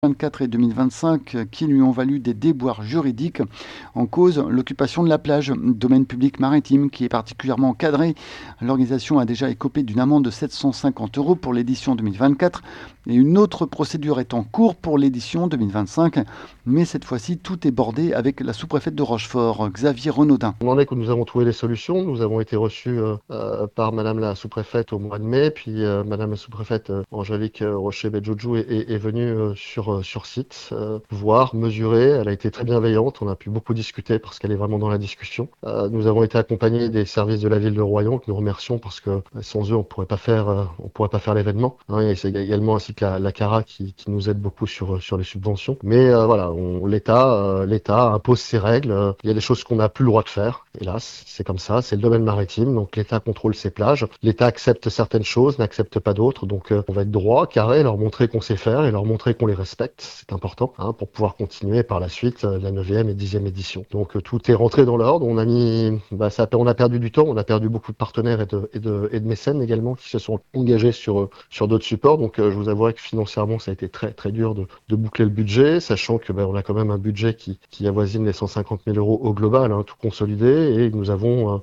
2024 et 2025 qui lui ont valu des déboires juridiques. En cause, l'occupation de la plage, domaine public maritime qui est particulièrement encadré. L'organisation a déjà écopé d'une amende de 750 € pour l'édition 2024 et une autre procédure est en cours pour l'édition 2025. Mais cette fois-ci, tout est bordé avec la sous-préfète de Rochefort, Xavier Renaudin. On en est que nous avons trouvé des solutions. Nous avons été reçus par Madame la sous-préfète au mois de mai, puis Madame la sous-préfète Angélique Rocher-Bedjoujou est venue sur site, voir, mesurer. Elle a été très bienveillante. On a pu beaucoup discuter parce qu'elle est vraiment dans la discussion. Nous avons été accompagnés des services de la ville de Royan que nous remercions parce que sans eux on pourrait pas faire l'événement. Et c'est également ainsi que la CARA qui nous aide beaucoup sur les subventions. Mais voilà, l'État impose ses règles. Il y a des choses qu'on n'a plus le droit de faire. Hélas, c'est comme ça. C'est le domaine maritime. Donc l'État contrôle ses plages. L'État accepte certaines choses, n'accepte pas d'autres. Donc on va être droit, carré, leur montrer qu'on sait faire et leur montrer qu'on les respecte. C'est important pour pouvoir continuer par la suite la 9e et 10e édition. Donc tout est rentré dans l'ordre. On a perdu du temps. On a perdu beaucoup de partenaires et de mécènes également qui se sont engagés sur d'autres supports. Donc je vous avouerai que financièrement ça a été très très dur de boucler le budget, sachant que on a quand même un budget qui avoisine les 150 000 € au global, tout consolidé, et nous avons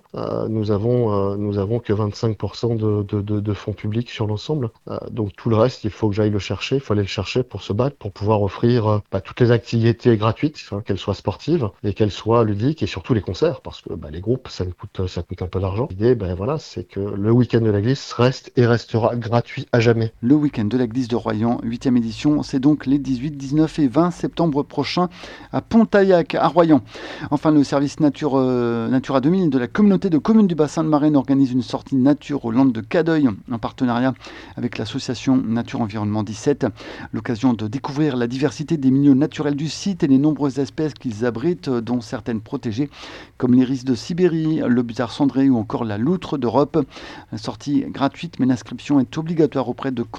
que 25% de fonds publics sur l'ensemble. Donc tout le reste, il faut que j'aille le chercher. Il faut aller le chercher pour se battre, pour pouvoir offrir toutes les activités gratuites, qu'elles soient sportives et qu'elles soient ludiques, et surtout les concerts, parce que les groupes ça coûte un peu d'argent. L'idée, c'est que le week-end de la glisse reste et restera gratuit à jamais. Le week-end de la glisse de Royan, 8e édition, c'est donc les 18, 19 et 20 septembre prochains à Pontaillac, à Royan. Enfin, le service Natura 2000 de la communauté de communes du bassin de Marraine organise une sortie nature aux Landes de Cadeuil en partenariat avec l'association Nature Environnement 17. L'occasion de découvrir la diversité des milieux naturels du site et les nombreuses espèces qu'ils abritent, dont certaines protégées, comme l'iris de Sibérie, le busard cendré ou encore la loutre d'Europe. La sortie gratuite, mais l'inscription est obligatoire auprès de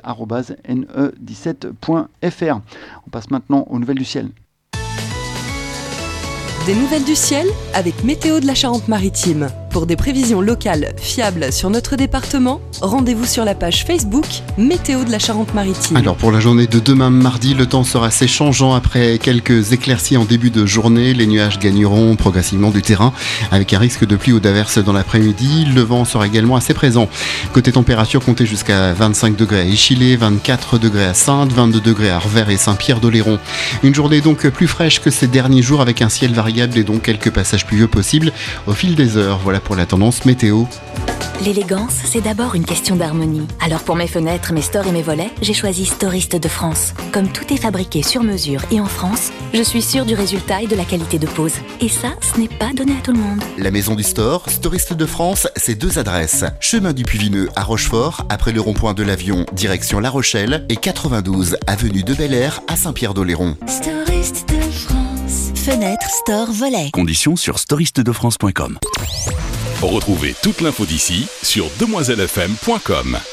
contact@ne17.fr. On passe maintenant aux nouvelles du ciel. Des nouvelles du ciel avec Météo de la Charente-Maritime. Pour des prévisions locales fiables sur notre département, rendez-vous sur la page Facebook Météo de la Charente-Maritime. Alors pour la journée de demain mardi, le temps sera assez changeant après quelques éclaircies en début de journée. Les nuages gagneront progressivement du terrain avec un risque de pluie ou d'averse dans l'après-midi. Le vent sera également assez présent. Côté température, comptez jusqu'à 25 degrés à Échillé, 24 degrés à Saintes, 22 degrés à Revers et Saint-Pierre-d'Oléron. Une journée donc plus fraîche que ces derniers jours avec un ciel variable et donc quelques passages pluvieux possibles au fil des heures. Voilà pour la tendance météo. L'élégance, c'est d'abord une question d'harmonie. Alors pour mes fenêtres, mes stores et mes volets, j'ai choisi Storiste de France. Comme tout est fabriqué sur mesure et en France, je suis sûre du résultat et de la qualité de pose. Et ça, ce n'est pas donné à tout le monde. La maison du store, Storiste de France, c'est 2 adresses. Chemin du Puy-Vineux à Rochefort, après le rond-point de l'Avion, direction La Rochelle, et 92 avenue de Bel-Air à Saint-Pierre-d'Oléron. Storiste de France. Fenêtre, store, volet. Conditions sur storistedefrance.com. Retrouvez toute l'info d'ici sur demoiselefm.com.